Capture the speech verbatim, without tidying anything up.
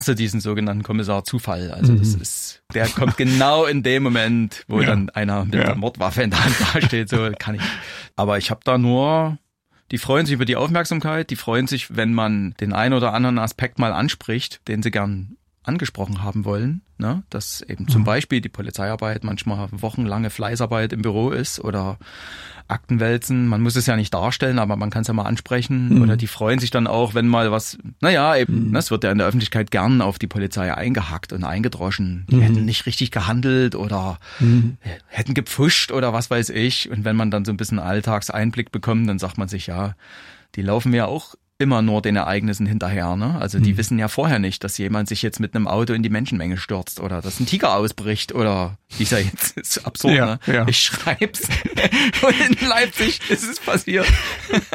so diesen sogenannten Kommissar Zufall. Also das ist, der kommt genau in dem Moment, wo ja. dann einer mit ja. der Mordwaffe in der Hand dasteht. So kann ich. Aber ich habe da nur, die freuen sich über die Aufmerksamkeit, die freuen sich, wenn man den einen oder anderen Aspekt mal anspricht, den sie gern angesprochen haben wollen, ne? Dass eben zum Beispiel die Polizeiarbeit manchmal wochenlange Fleißarbeit im Büro ist oder Aktenwälzen. Man muss es ja nicht darstellen, aber man kann es ja mal ansprechen. Mhm. Oder die freuen sich dann auch, wenn mal was, naja, eben, mhm. ne, es wird ja in der Öffentlichkeit gern auf die Polizei eingehackt und eingedroschen. Die mhm. hätten nicht richtig gehandelt oder mhm. hätten gepfuscht oder was weiß ich. Und wenn man dann so ein bisschen Alltagseinblick bekommt, dann sagt man sich, ja, die laufen ja auch immer nur den Ereignissen hinterher, ne? Also die mhm. wissen ja vorher nicht, dass jemand sich jetzt mit einem Auto in die Menschenmenge stürzt oder dass ein Tiger ausbricht oder dieser jetzt ist absurd, ja, ne? Ja. Ich schreib's und in Leipzig ist es passiert.